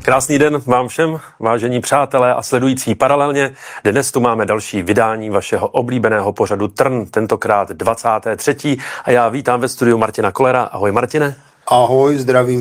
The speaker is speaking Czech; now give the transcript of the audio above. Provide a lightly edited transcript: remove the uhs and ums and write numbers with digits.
Krásný den vám všem, vážení přátelé a sledující paralelně. Dnes tu máme další vydání vašeho oblíbeného pořadu Trn, tentokrát 23. A já vítám ve studiu Martina Kollera. Ahoj Martine. Ahoj, zdravím